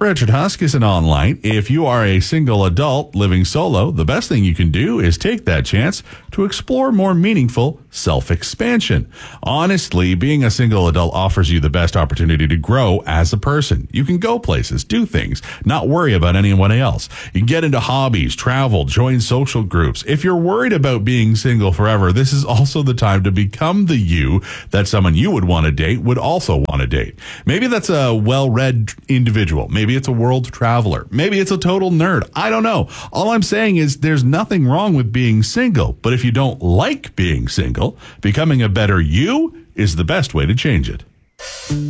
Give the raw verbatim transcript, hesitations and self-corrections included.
Richard Husk is an online. If you are a single adult living solo, the best thing you can do is take that chance to explore more meaningful self-expansion. Honestly, being a single adult offers you the best opportunity to grow as a person. You can go places, do things, not worry about anyone else. You can get into hobbies, travel, join social groups. If you're worried about being single forever, this is also the time to become the you that someone you would want to date would also want to date. Maybe that's a well-read individual. Maybe it's a world traveler. Maybe it's a total nerd. I don't know. All I'm saying is there's nothing wrong with being single. But if you don't like being single, becoming a better you is the best way to change it.